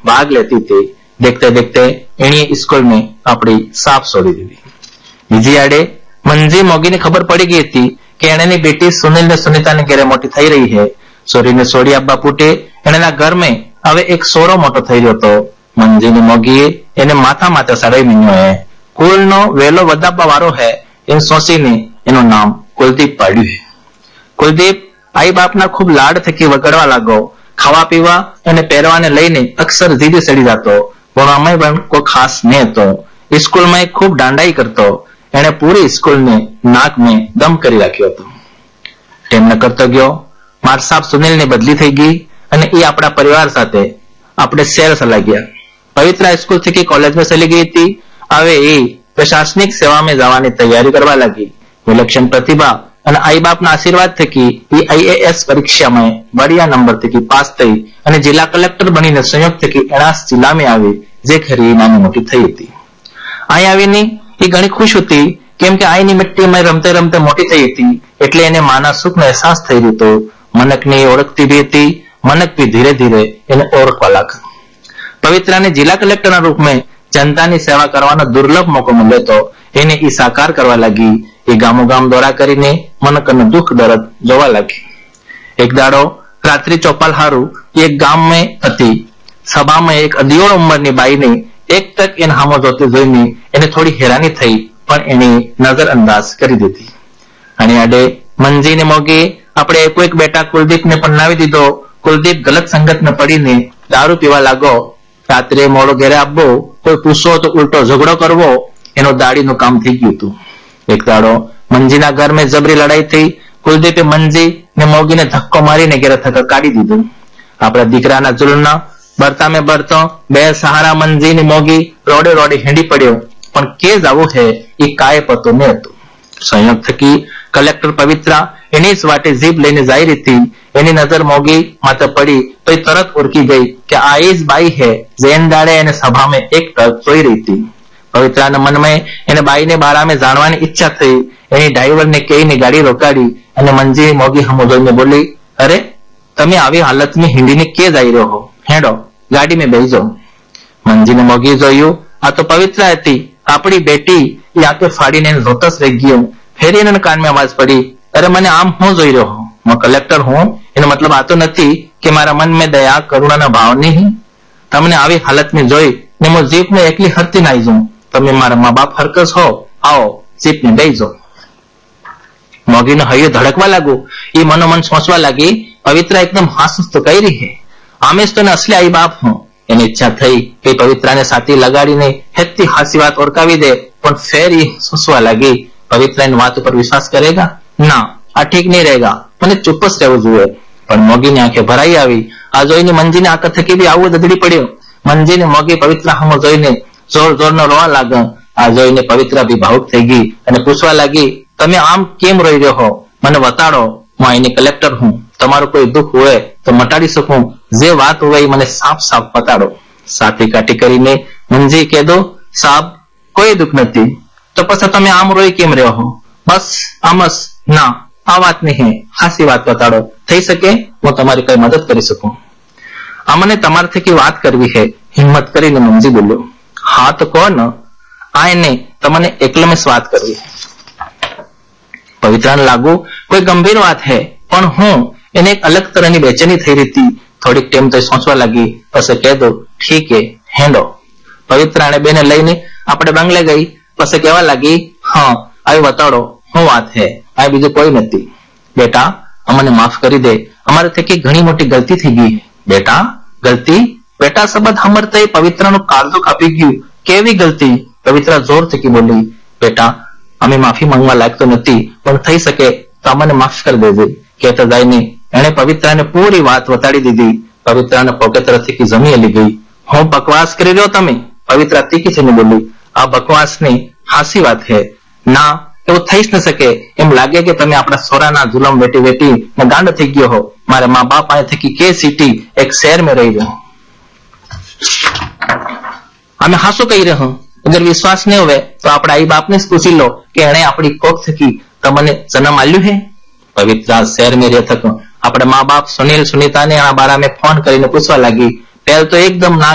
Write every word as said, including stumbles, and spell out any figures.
भाग लेती थी। देखते देखते एणे स्कूल में अपनी साफ छोड़ी दीधी। बीजी आड़े मंजी मोगी ने खबर पड़ी गई थी कि एने बेटी सुनील ने सुनीता ने घेरे मोटी थई रही है। छोरी ने छोड़ी आपवा पूटे एना घर में हवे एक सोरो मोटो थई रह्यो तो मंजी ने मोगीए एने माथा माथे सड़ाई मीन्यो है। कुल नो वेलो वधापवा वारो है एम सोचीने एनु नाम कुलदीप पाड्યું है। कुलदीप आई बापना खूब लाड थकी वगड़वा लागो। खावा पीवा અને પહેરવાને લઈને અક્ષર જીદી સડી જતો। ભણવામાં પણ કોઈ ખાસ ન હતો। સ્કૂલમાં ખૂબ દાંડાઈ કરતો। એણે પૂરી સ્કૂલને નાક में દમ કરી રાખ્યો હતો। તેમને કરતો ગયો માર સાહેબ સુનિલની બદલી થઈ ગઈ અને એ આપણા પરિવાર સાથે આપણે શહેર ચલા ગયા। પવિત્રા સ્કૂલ થી કોલેજ में ચલી ગઈ હતી। હવે એ પ્રશાસનિક સેવા में જવાની તૈયારી કરવા લાગી। વિલક્ષણ પ્રતિભા અને आई बापना आशीर्वाद थकी ई आईएएस परीक्षा में बढ़िया नंबर थकी पास थई અને जिला कलेक्टर बनीने संयुक्त थकी एनास जिला में આવી જે ખરી નાની મોટી થઈ હતી। અહીં આવીને એ ઘણી ખુશ હતી કેમ કે આઈની મિટ્ટીમાં રમતે રમતે મોટી થઈ હતી એટલે એને માના સુખનો અહેસાસ થઈ રહ્યો હતો। મનકને ઓળખતી બી હતી। મનક બી ધીરે ધીરે એને ઓળખવા લાગ્યો। પવિત્રાને जिला कलेक्टરના રૂપમાં जनताની સેવા કરવાનો દુર્લભ મોકો મળ્યો તો એને ઈ સાકાર કરવા લાગી। એ ગામો ગામ દોરા કરીને મનકનું દુઃખ દર્દ જોવા લાગી। એક દાડો રાત્રિ ચોપાલ હારું એક ગામ में હતી। સભા में એક અધિયોળ ઉંમરની બાઈને એક તક એને હામો જોતી જોઈને એને થોડી હેરાની થઈ પણ એને નજરઅંદાજ કરી દીધી। અને આડે મંજીને મોગે આપણે એક એક બેટા કુલદીપને પરણાવી દીધો। કુલદીપ ગલત સંગતમાં પડીને દારૂ પીવા લાગો। રાત્રે મોડો ઘરે આવવો કોઈ પૂછો તો ઉલટો ઝઘડો કરવો એનો દાડીનું કામ થઈ ગયું હતું। एक दाड़ो मंजी ना घर में जबरी लड़ाई थी। कुलदीपे मंजी ने मोगी ने धक्को मारी ने घेरे थका काढ़ी दीधो। आपड़ा दीकरा ना जुलना बरता में बरतो बे सहारा मंजी ने मोगी रोडे रोडे हेंडी पड़्यो पण के जावो है ये काय पतो ने हतो। संयोग थकी कलेक्टर पवित्रा एनी ज वाटे जीप लईने जाई रही थी। एनी नजर मोगी माथे पड़ी तो तरत उरकी गई कि आ ए ज बाई है जैन दाड़े एने सभा में एक टक जोई रही थी। पवित्राना मन में एने बाई ने बारा में जाणवानी इच्छा थई। एनी ड्राइवर ने कहीने गाड़ी रोकाड़ी અને મંજી મોગી હમો જોઈને બોલી, અરે તમે આવી હાલતમાં હિંડીને કે જઈ રહ્યો હો? હેડો ગાડી में બેસી જાઓ। મંજીને મોગી જોયું આ તો પવિત્રા હતી આપણી બેટી। એ આંખે ફાડીને રોતસ રહી ગયો। ફેરી એના કાન में आवाज पड़ी, अरे મને આમ હું જોઈ રહ્યો હો? હું કલેક્ટર હું એનો મતલબ આ તો નથી કે મારા મન में દયા કરુણાના ભાવ નહીં। તમને આવી હાલતમાં જોઈ ને હું જીપને એકલી હરતી નાઈ જાઉં। તમે મારા મા બાપ હરકસ हो, आओ जीप में બેસી જાઓ। मोगी हयो धड़कवा लागू। ये मनोमन सोचवा लगी पवित्रा एकदम हास तो कही रही है। आमेश तो असली आई बाप हूं। एनी इच्छा थई कि पवित्रा ने साथी लगाड़ीने हेती हासी बात ओरकावी दे पण फेर ये सोचवा लगी पवित्रा इन बात पर विश्वास करेगा ना, आ ठीक नहीं रहेगा, मने चुप्पस रहवुं जोईए। पण मोगी ने आंखे भराई आई। आ जोईने मंजी ने आंख थकी भी आवुं ददड़ी पड्यो। मंजी ने मोगी पवित्रा हमो जोईने जोर जोर नो रोवा लाग्यो। आ जोईने पवित्रा भी भावुक थई गई अने पूछवा लागी, તમે આમ કેમ રહી રહ્યો હો? મને બતાડો, હું અહીંની કલેક્ટર હું। તમારું કોઈ દુઃખ હોય તો મટાડી શકું। જે વાત હોય એ મને સાફ સાફ બતાડો। સાથી કાટી કરીને મંજી કહે દો, સાહેબ કોઈ દુઃખ નથી। તો પછી તમે આમ રોઈ કેમ રહ્યો હો? બસ આમસ ના, આ વાત નહીં, હાસી વાત બતાડો। થઈ શકે હું તમારી કઈ મદદ કરી શકું। આ મને તમારા થકી વાત કરવી છે। હિંમત કરીને મંજી બોલ્યો, હા તો કહો ને। આ એને તમને એકલમે વાત કરવી છે। पवित्रा लागू कोई गंभीर बात है पण हूं एने एक अलग तरह की बेचैनी थई रही थी। थोड़ी टाइम तो सोचवा लगी पछी कह दो ठीक है हेंडो। पवित्रा ने बेने लईने आपणे बंगले गई। पछी कहवा लगी, हाँ आई बताड़ो हूं बात है? आ बीजू कोई नथी। बेटा अमने माफ करी दे, अमारे थकी घणी मोटी गलती थी गई है। बेटा गलती? बेटा शब्द सांभळता पवित्रा नु काळजो कापी गयुं। केवी गलती? पवित्रा जोर थकी बोली, बेटा અમે માફી માંગવા લાયક તો નથી પણ થઈ શકે તો અમને માફ કરી દેજે। કહેતા જાઈને એણે પવિત્રાને પૂરી વાત બતાડી દીધી। પવિત્રાને પોકેતરથી જમી હલી ગઈ। હું બકવાસ કરી રહ્યો તમે? પવિત્રા તીખી થઈને બોલી, આ બકવાસની હાસી વાત છે ના, એવું થઈ જ ન શકે। એમ લાગે કે તમે આપણા સોરાના જુલમ વેટી વેટી ને ગાંડ થઈ ગયો હો। મારા મા બાપ આ થકી કે સિટી એક શહેર में રહી રહ્યો। અમે હાસું કહી રહ્યો। अगर विश्वास नहीं होवे तो अपना आई बाप ने पूछी लो कि एने अपनी कोख थकी तमने जन्म आल्यो है। पवित्रा शहर में रह थको अपने माँ बाप सुनील सुनीता ने आ बारा में फोन करीने पूछवा लगी। पहले तो एकदम ना